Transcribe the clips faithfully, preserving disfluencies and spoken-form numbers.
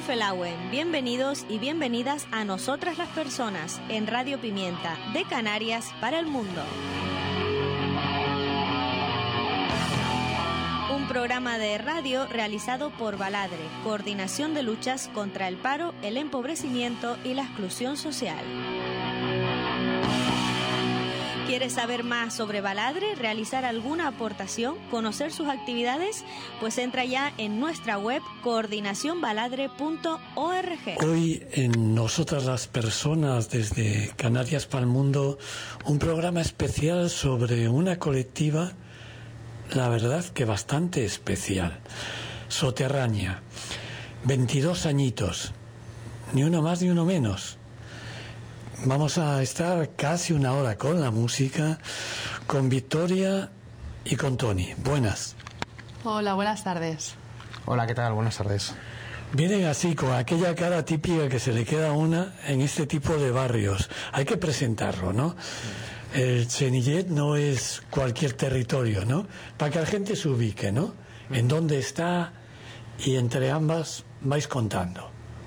Gulfelauen, bienvenidos y bienvenidas a Nosotras las Personas en Radio Pimienta, de Canarias para el mundo. Un programa de radio realizado por Baladre, Coordinación de Luchas contra el Paro, el Empobrecimiento y la Exclusión Social. ¿Quieres saber más sobre Baladre, realizar alguna aportación, conocer sus actividades? Pues entra ya en nuestra web coordinación baladre punto org. Hoy en Nosotras las Personas, desde Canarias para el Mundo, un programa especial sobre una colectiva, la verdad que bastante especial. Soterraña, veintidós añitos, ni uno más ni uno menos. Vamos a estar casi una hora con la música, con Victoria y con Tony. Buenas. Hola, buenas tardes. Hola, ¿qué tal? Buenas tardes. Vienen así, con aquella cara típica que se le queda a una en este tipo de barrios. Hay que presentarlo, ¿no? El Cenillet no es cualquier territorio, ¿no? Para que la gente se ubique, ¿no? En dónde está, y entre ambas vais contando.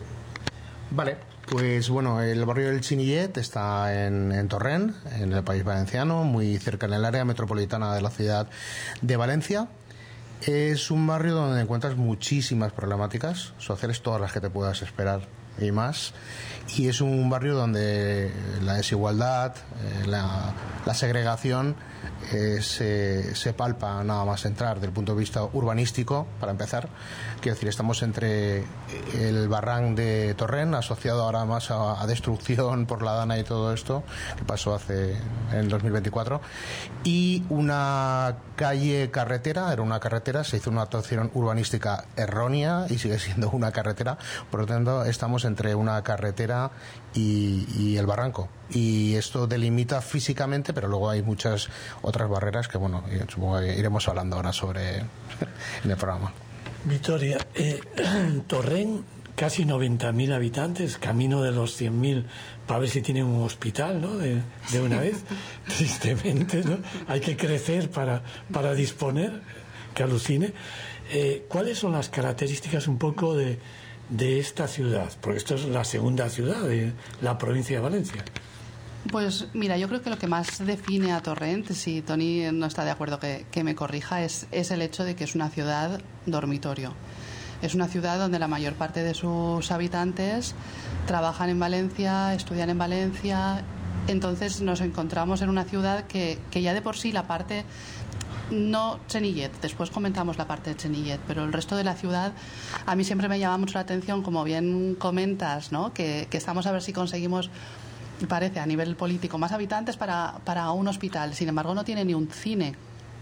Vale. Pues bueno, el barrio del Cenillet está en, en Torrent, en el País Valenciano, muy cerca en el área metropolitana de la ciudad de Valencia. Es un barrio donde encuentras muchísimas problemáticas sociales, todas las que te puedas esperar y más. Y es un barrio donde la desigualdad, eh, la, la segregación eh, se, se palpa nada más entrar, desde el punto de vista urbanístico, para empezar. Quiero decir, estamos entre el barranc de Torrent, asociado ahora más a, a destrucción por la Dana y todo esto, que pasó hace en dos mil veinticuatro, y una calle carretera, era una carretera, se hizo una actuación urbanística errónea y sigue siendo una carretera, por lo tanto estamos entre una carretera y, y el barranco, y esto delimita físicamente, pero luego hay muchas otras barreras que bueno, supongo que iremos hablando ahora sobre en el programa. Victoria, eh, Torrent, casi noventa mil habitantes, camino de los cien mil, para ver si tienen un hospital, ¿no? De, de una vez, tristemente, ¿no? Hay que crecer para, para disponer, que alucine. Eh, ¿Cuáles son las características un poco de, de esta ciudad? Porque esto es la segunda ciudad de la provincia de Valencia. Pues mira, yo creo que lo que más define a Torrent, si Tony no está de acuerdo que, que me corrija, es, es el hecho de que es una ciudad dormitorio. Es una ciudad donde la mayor parte de sus habitantes trabajan en Valencia, estudian en Valencia. Entonces nos encontramos en una ciudad que, que ya de por sí la parte, no Cenillet, después comentamos la parte de Cenillet, pero el resto de la ciudad a mí siempre me llama mucho la atención, como bien comentas, ¿no? que, que estamos a ver si conseguimos, parece a nivel político, más habitantes para, para un hospital. Sin embargo, no tiene ni un cine,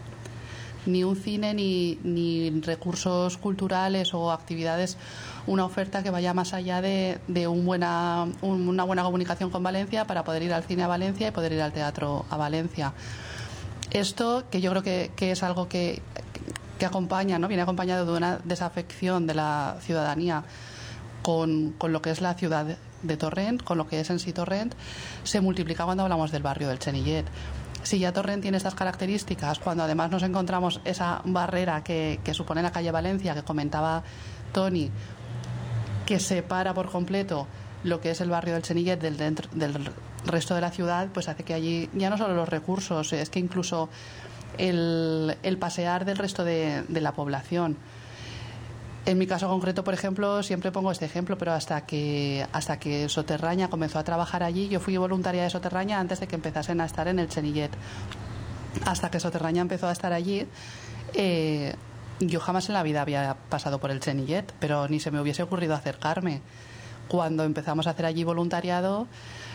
ni un cine ni, ni recursos culturales o actividades, una oferta que vaya más allá de, de un buena, un, una buena comunicación con Valencia para poder ir al cine a Valencia y poder ir al teatro a Valencia. Esto, que yo creo que, que es algo que, que acompaña, ¿no? Viene acompañado de una desafección de la ciudadanía con, con lo que es la ciudad de Torrent, con lo que es en sí Torrent, se multiplica cuando hablamos del barrio del Cenillet. Si ya Torrent tiene estas características, cuando además nos encontramos esa barrera que, que supone la calle Valencia, que comentaba Tony, que separa por completo lo que es el barrio del Cenillet del, dentro, del resto de la ciudad, pues hace que allí ya no solo los recursos, es que incluso el, el pasear del resto de, de la población. En mi caso concreto, por ejemplo, siempre pongo este ejemplo, pero hasta que hasta que Soterraña comenzó a trabajar allí, yo fui voluntaria de Soterraña antes de que empezasen a estar en el Cenillet. Hasta que Soterraña empezó a estar allí, eh, yo jamás en la vida había pasado por el Cenillet, pero ni se me hubiese ocurrido acercarme. Cuando empezamos a hacer allí voluntariado,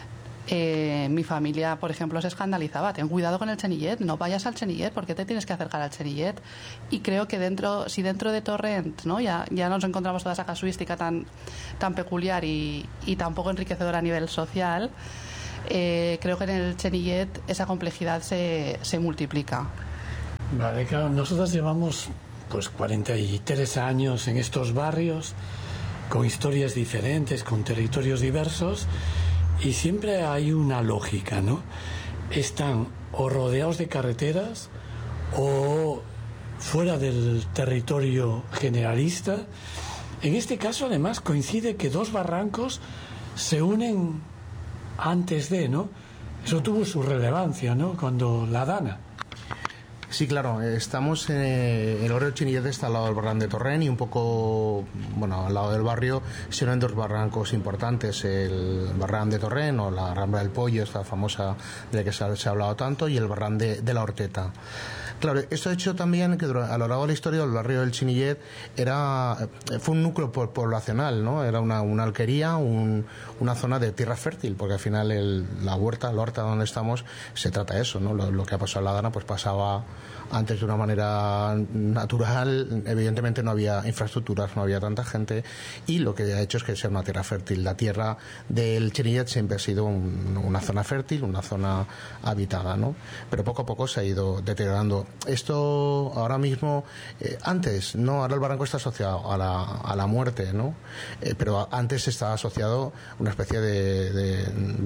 Eh, mi familia, por ejemplo, se escandalizaba: ten cuidado con el Cenillet, no vayas al Cenillet, ¿por qué te tienes que acercar al Cenillet? Y creo que dentro, si dentro de Torrent, ¿no? ya, ya nos encontramos toda esa casuística tan, tan peculiar y, y tan poco enriquecedora a nivel social, eh, creo que en el Cenillet esa complejidad se, se multiplica. Vale, claro, nosotros llevamos pues cuarenta y tres años en estos barrios, con historias diferentes, con territorios diversos. Y siempre hay una lógica, ¿no? Están o rodeados de carreteras o fuera del territorio generalista, En este caso, además, coincide que dos barrancos se unen antes de, ¿no? Eso tuvo su relevancia, ¿no? Cuando la Dana. Sí, claro, estamos en el barrio del Chinillet, está al lado del barranco de Torrent, y un poco, bueno, al lado del barrio se unen dos barrancos importantes, el barranco de Torrent o la Rambla del Pollo, esta famosa de la que se ha, se ha hablado tanto, y el barranco de, de la Horteta. Claro, esto ha hecho también que a lo largo de la historia el barrio del Chinillet era, fue un núcleo poblacional, ¿no? Era una, una alquería, un, una zona de tierra fértil, porque al final el, la huerta, la horta donde estamos, se trata de eso, ¿no? Lo, lo que ha pasado en la Dana, pues pasaba antes de una manera natural. Evidentemente no había infraestructuras, no había tanta gente, y lo que ha hecho es que sea una tierra fértil. La tierra del Chinillet siempre ha sido un, una zona fértil, una zona habitada, ¿no? Pero poco a poco se ha ido deteriorando. Esto ahora mismo, eh, antes, no, ahora el barranco está asociado a la, a la muerte, ¿no? Eh, pero antes estaba asociado a una especie de, de,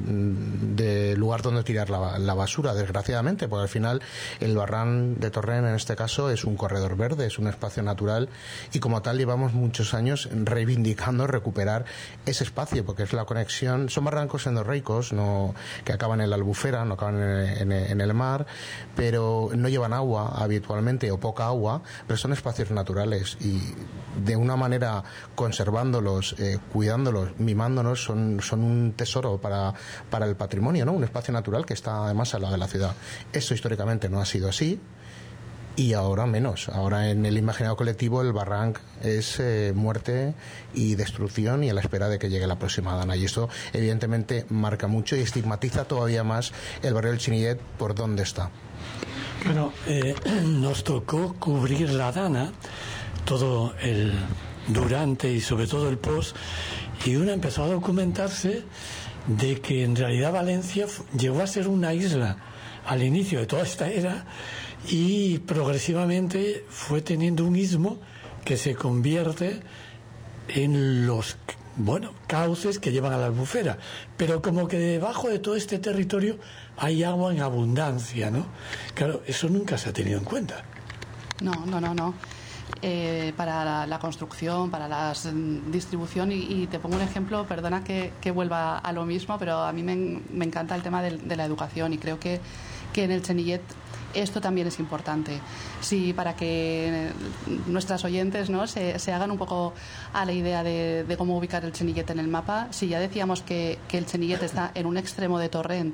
de lugar donde tirar la, la basura, desgraciadamente, porque al final el barranco de Torrent, en este caso, es un corredor verde, es un espacio natural, y como tal llevamos muchos años reivindicando recuperar ese espacio, porque es la conexión. Son barrancos endorreicos, no, que acaban en la albufera, no acaban en, en, en el mar, pero no llevan agua habitualmente, o poca agua, pero son espacios naturales, y de una manera conservándolos, eh, cuidándolos, mimándonos, son, son un tesoro para, para el patrimonio, ¿no? Un espacio natural que está además al lado de la ciudad. Eso históricamente no ha sido así, y ahora menos. Ahora en el imaginario colectivo el barranco es eh, muerte y destrucción, y a la espera de que llegue la próxima Dana, y esto evidentemente marca mucho y estigmatiza todavía más el barrio del Chinillet por dónde está. Bueno, eh, nos tocó cubrir la Dana, todo el durante y sobre todo el post, y uno empezó a documentarse de que en realidad Valencia llegó a ser una isla al inicio de toda esta era, y progresivamente fue teniendo un istmo que se convierte en los, bueno, cauces que llevan a la albufera, pero como que debajo de todo este territorio hay agua en abundancia, ¿no? Claro, eso nunca se ha tenido en cuenta. No, no, no, no. Eh, para la, la construcción, para la distribución, y, y te pongo un ejemplo, perdona que, que vuelva a lo mismo, pero a mí me, me encanta el tema de, de la educación, y creo que, que en el Chinillet esto también es importante. Sí, para que nuestras oyentes, ¿no?, se, se hagan un poco a la idea de, de cómo ubicar el Chinillet en el mapa. Si ya decíamos que, que el Chinillet está en un extremo de Torrent,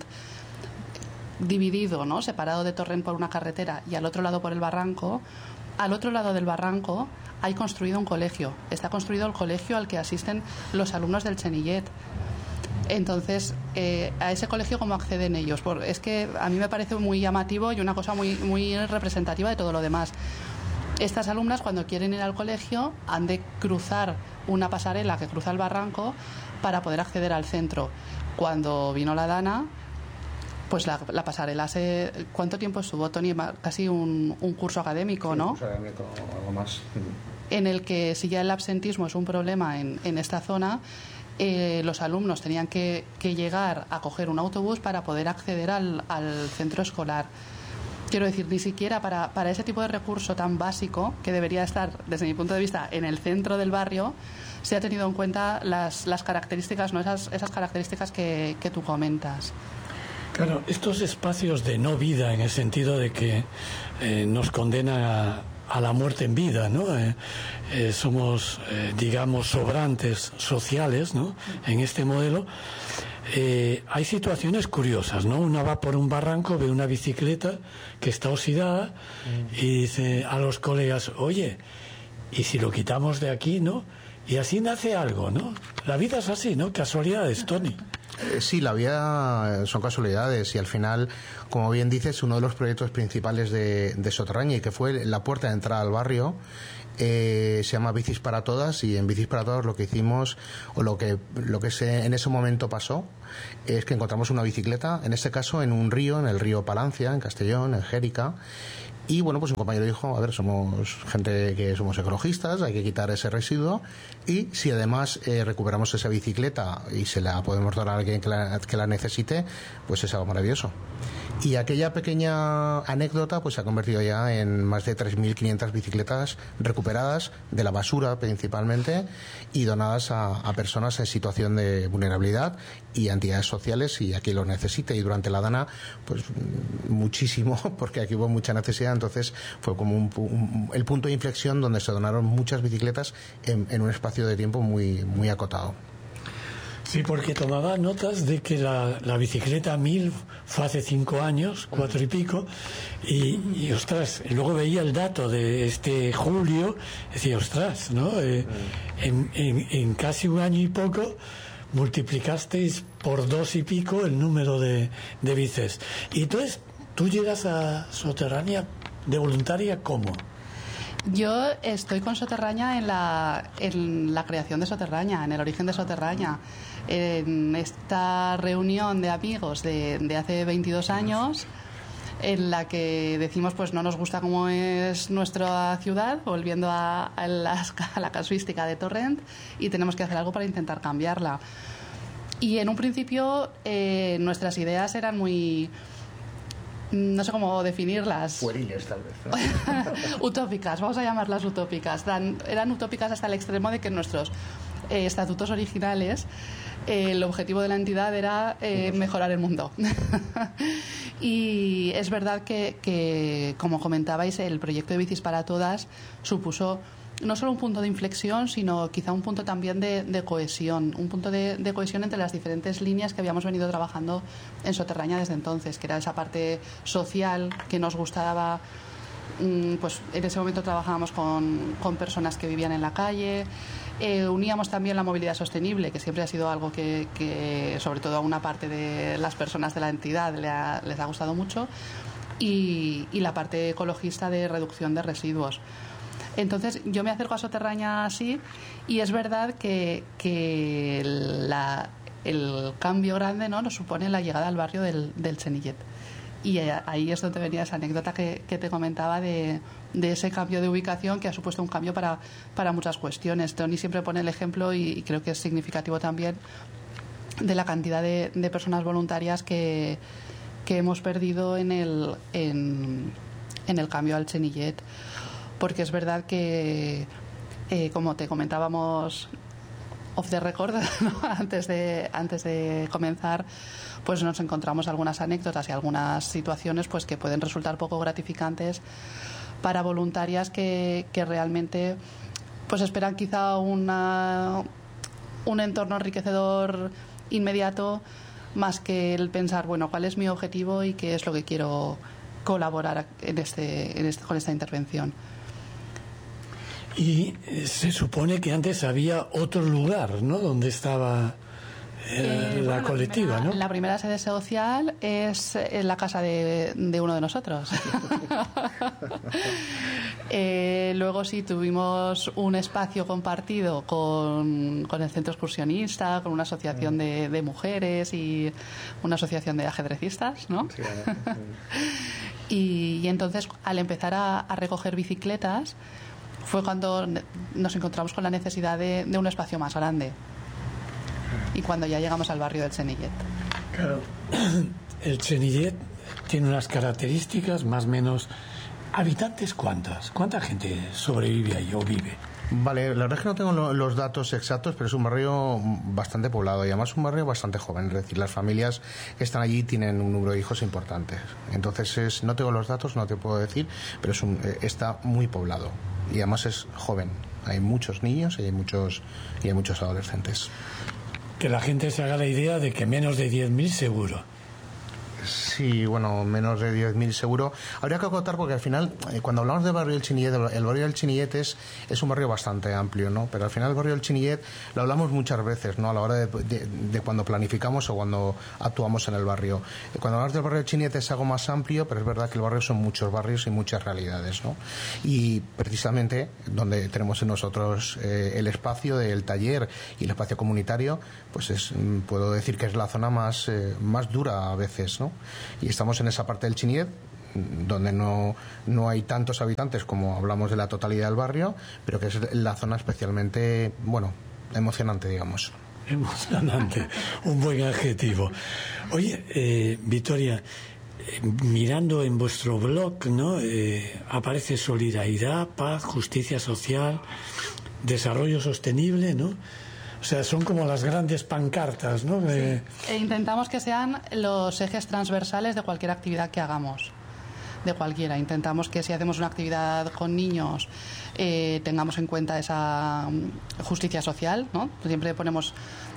dividido, ¿no?, separado de Torrent por una carretera, y al otro lado por el barranco, al otro lado del barranco hay construido un colegio. Está construido el colegio al que asisten los alumnos del Chinillet. Entonces, eh, ¿a ese colegio cómo acceden ellos? Por, es que a mí me parece muy llamativo y una cosa muy, muy representativa de todo lo demás. Estas alumnas, cuando quieren ir al colegio, han de cruzar una pasarela que cruza el barranco para poder acceder al centro. Cuando vino la Dana, pues la, la pasarela se... ¿Cuánto tiempo estuvo, Toni? Casi un, un curso académico, ¿no? Sí, un curso académico, algo más. En el que, si ya el absentismo es un problema en, en esta zona, eh, los alumnos tenían que, que llegar a coger un autobús para poder acceder al, al centro escolar. Quiero decir, ni siquiera para, para ese tipo de recurso tan básico, que debería estar, desde mi punto de vista, en el centro del barrio, se ha tenido en cuenta las, las características, ¿no?, esas, esas características que, que tú comentas. Claro, estos espacios de no vida, en el sentido de que eh, nos condenan a, a la muerte en vida, ¿no? Eh, eh, somos, eh, digamos, sobrantes sociales, ¿no?, en este modelo. Eh, hay situaciones curiosas, ¿no? Una va por un barranco, ve una bicicleta que está oxidada y dice a los colegas, oye, ¿y si lo quitamos de aquí, no? Y así nace algo, ¿no? La vida es así, ¿no? Casualidades, Toni. Eh, sí, la vida son casualidades, y al final, como bien dices, uno de los proyectos principales de, de Soterraña, y que fue la puerta de entrada al barrio, eh, se llama Bicis para Todas, y en Bicis para Todas lo que hicimos, o lo que, lo que se, en ese momento pasó, es que encontramos una bicicleta, en este caso en un río, en el río Palancia, en Castellón, en Jérica. Y bueno, pues un compañero dijo, a ver, somos gente que somos ecologistas, hay que quitar ese residuo, y si además eh, recuperamos esa bicicleta y se la podemos dar a alguien que la, que la necesite, pues es algo maravilloso. Y aquella pequeña anécdota pues se ha convertido ya en más de tres mil quinientas bicicletas recuperadas de la basura principalmente y donadas a, a personas en situación de vulnerabilidad y a entidades sociales y a quien lo necesite. Y durante la Dana pues muchísimo, porque aquí hubo mucha necesidad, entonces fue como un, un, el punto de inflexión donde se donaron muchas bicicletas en, en un espacio de tiempo muy, muy acotado. Sí, porque tomaba notas de que la, la bicicleta mil fue hace cinco años, cuatro y pico, y, y ostras, luego veía el dato de este julio, decía, ostras, ¿no? Eh, en, en, en casi un año y poco multiplicasteis por dos y pico el número de, de bicis. Y entonces, ¿tú llegas a Soterrania de voluntaria cómo? Yo estoy con Soterraña en la, en la creación de Soterraña, en el origen de Soterraña. En esta reunión de amigos de, de hace veintidós años, en la que decimos pues no nos gusta cómo es nuestra ciudad, volviendo a, a, la, a la casuística de Torrent, y tenemos que hacer algo para intentar cambiarla. Y en un principio eh, nuestras ideas eran muy... no sé cómo definirlas. Pueriles, tal vez, ¿no? Utópicas, vamos a llamarlas utópicas. Dan, eran utópicas hasta el extremo de que en nuestros eh, estatutos originales eh, el objetivo de la entidad era eh, mejorar el mundo. Y es verdad que, que, como comentabais, el proyecto de Bicis para Todas supuso no solo un punto de inflexión, sino quizá un punto también de, de cohesión, un punto de, de cohesión entre las diferentes líneas que habíamos venido trabajando en Soterraña desde entonces, que era esa parte social que nos gustaba. Pues en ese momento trabajábamos con, con personas que vivían en la calle, eh, uníamos también la movilidad sostenible, que siempre ha sido algo que, que sobre todo a una parte de las personas de la entidad le ha, les ha gustado mucho, y, y la parte ecologista de reducción de residuos. Entonces yo me acerco a Soterraña así, y es verdad que, que la, el cambio grande, ¿no?, nos supone la llegada al barrio del, del Chenillet. Y ahí es donde venía esa anécdota que, que te comentaba de, de ese cambio de ubicación que ha supuesto un cambio para, para muchas cuestiones. Tony siempre pone el ejemplo, y, y creo que es significativo también, de la cantidad de, de personas voluntarias que, que hemos perdido en el, en, en el cambio al Chenillet. Porque es verdad que, eh, como te comentábamos off the record, ¿no?, antes de, antes de comenzar, pues nos encontramos algunas anécdotas y algunas situaciones pues que pueden resultar poco gratificantes para voluntarias que, que realmente pues esperan quizá una, un entorno enriquecedor inmediato, más que el pensar, bueno, cuál es mi objetivo y qué es lo que quiero colaborar en este, en este, con esta intervención. Y se supone que antes había otro lugar, ¿no?, donde estaba eh, eh, la bueno, colectiva, la primera, ¿no? La primera sede social es en la casa de, de uno de nosotros. eh, luego sí tuvimos un espacio compartido con, con el centro excursionista, con una asociación de, de mujeres y una asociación de ajedrecistas, ¿no? Sí, sí. y, y entonces, al empezar a, a recoger bicicletas, fue cuando nos encontramos con la necesidad de, de un espacio más grande, y cuando ya llegamos al barrio del Chenillet. Claro, el Chenillet tiene unas características más o menos. ¿Habitantes cuántas? ¿Cuánta gente sobrevive ahí o vive? Vale, la verdad es que no tengo lo, los datos exactos, pero es un barrio bastante poblado y además un barrio bastante joven. Es decir, las familias que están allí tienen un número de hijos importantes. Entonces, es, no tengo los datos, no te puedo decir, pero es un, está muy poblado y además es joven. Hay muchos niños y hay muchos, y hay muchos adolescentes. Que la gente se haga la idea de que menos de diez mil seguro. Sí, bueno, menos de diez mil seguro. Habría que acotar porque al final, eh, cuando hablamos del barrio del Chenillet, el barrio del Chenillet es, es un barrio bastante amplio, ¿no? Pero al final el barrio del Chenillet lo hablamos muchas veces, ¿no?, a la hora de, de, de cuando planificamos o cuando actuamos en el barrio. Cuando hablamos del barrio del Chenillet es algo más amplio, pero es verdad que el barrio son muchos barrios y muchas realidades, ¿no? Y precisamente donde tenemos nosotros eh, el espacio del taller y el espacio comunitario, pues es, puedo decir que es la zona más, eh, más dura a veces, ¿no? Y estamos en esa parte del Chenillet donde no, no hay tantos habitantes como hablamos de la totalidad del barrio, pero que es la zona especialmente, bueno, emocionante, digamos. Emocionante, un buen adjetivo. Oye, eh, Victoria, mirando en vuestro blog, ¿no? Eh, aparece solidaridad, paz, justicia social, desarrollo sostenible, ¿no? O sea, son como las grandes pancartas, ¿no? Sí. Eh, E intentamos que sean los ejes transversales de cualquier actividad que hagamos, de cualquiera. Intentamos que si hacemos una actividad con niños eh, tengamos en cuenta esa justicia social, ¿no? Siempre ponemos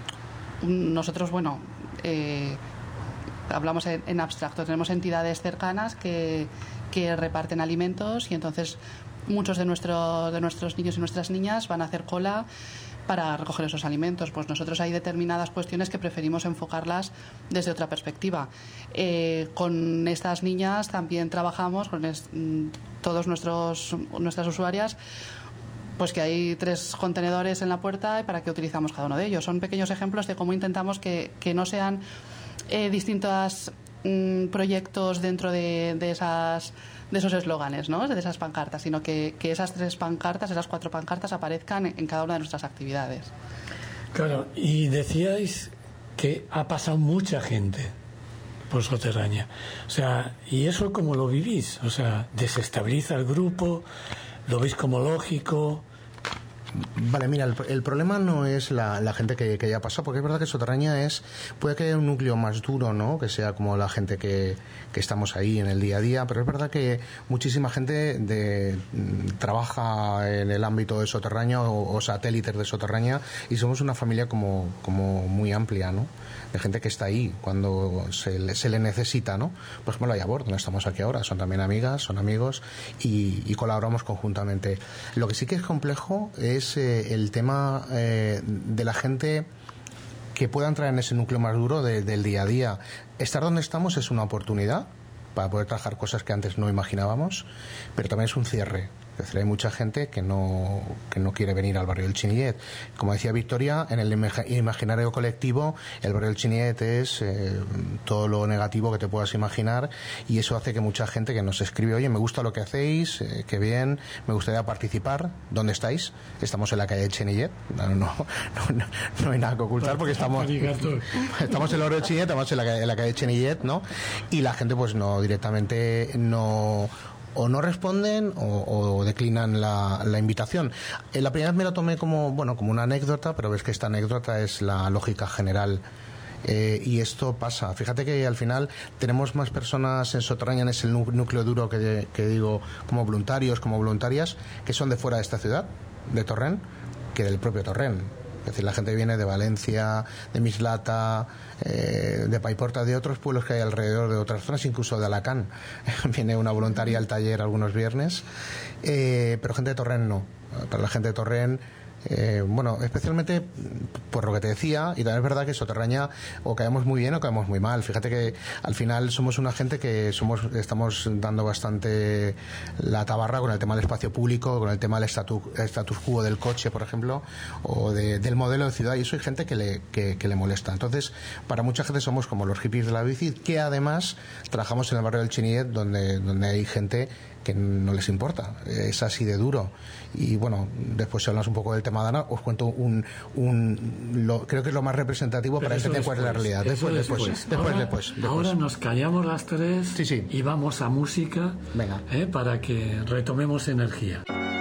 nosotros, bueno, eh, hablamos en, en abstracto, tenemos entidades cercanas que, que reparten alimentos y entonces muchos de, nuestro, de nuestros niños y nuestras niñas van a hacer cola para recoger esos alimentos. Pues nosotros hay determinadas cuestiones que preferimos enfocarlas desde otra perspectiva. Eh, con estas niñas también trabajamos, con es, todos nuestros nuestras usuarias, pues que hay tres contenedores en la puerta y para qué utilizamos cada uno de ellos. Son pequeños ejemplos de cómo intentamos que, que no sean eh, distintos mm, proyectos dentro de, de esas de esos eslóganes, ¿no? De esas pancartas, sino que, que esas tres pancartas, esas cuatro pancartas aparezcan en, en cada una de nuestras actividades. Claro, y decíais que ha pasado mucha gente por Soterraña. O sea, ¿y eso cómo lo vivís? O sea, ¿desestabiliza el grupo? ¿Lo veis como lógico? Vale, mira, el, el problema no es la, la gente que, que ya pasó, porque es verdad que Soterraña es, puede que haya un núcleo más duro, ¿no? Que sea como la gente que, que estamos ahí en el día a día, pero es verdad que muchísima gente de, trabaja en el ámbito de Soterraña o, o satélites de Soterraña y somos una familia como, como muy amplia, ¿no? De gente que está ahí cuando se le, se le necesita, ¿no? Por ejemplo, ahí a bordo, donde estamos aquí ahora, son también amigas, son amigos y, y colaboramos conjuntamente. Lo que sí que es complejo es eh, el tema eh, de la gente que pueda entrar en ese núcleo más duro de, del día a día. Estar donde estamos es una oportunidad para poder trabajar cosas que antes no imaginábamos, pero también es un cierre. Es decir, hay mucha gente que no, que no quiere venir al barrio del Chinillet. Como decía Victoria, en el imaginario colectivo, el barrio del Chinillet es eh, todo lo negativo que te puedas imaginar y eso hace que mucha gente que nos escribe, oye, me gusta lo que hacéis, eh, qué bien, me gustaría participar. ¿Dónde estáis? Estamos en la calle de Chinillet. No, no, no, no, no hay nada que ocultar porque estamos, estamos en el barrio del Chinillet, estamos en la, en la calle de Chinillet, ¿no? Y la gente pues no, directamente no... o no responden o, o declinan la, la invitación. Eh, la primera vez me lo tomé como, bueno, como una anécdota, pero ves que esta anécdota es la lógica general. Eh, y esto pasa. Fíjate que al final tenemos más personas en Soterraña, en ese núcleo duro que, que digo, como voluntarios, como voluntarias, que son de fuera de esta ciudad, de Torrent, que del propio Torrent. Es decir, la gente viene de Valencia, de Mislata, eh, de Paiporta, de otros pueblos que hay alrededor, de otras zonas, incluso de Alacant. Viene una voluntaria al taller algunos viernes, eh, pero gente de Torrent no. Para la gente de Torrent, eh, bueno, especialmente por lo que te decía, y también es verdad que Soterraña o caemos muy bien o caemos muy mal. Fíjate que al final somos una gente que somos estamos dando bastante la tabarra con el tema del espacio público, con el tema del status, status quo del coche, por ejemplo, o de, del modelo de ciudad, y eso hay gente que le, que, que le molesta. Entonces, para mucha gente somos como los hippies de la bici, que además trabajamos en el barrio del Chinillet, donde, donde hay gente que no les importa, es así de duro. Y bueno, después si hablamos un poco del tema de Ana, os cuento un, un lo, creo que es lo más representativo. Pero para entender cuál es la realidad. Después, después, después, después, ahora, después, después. Ahora nos callamos las tres sí, sí. y vamos a música. Venga. Eh, para que retomemos energía.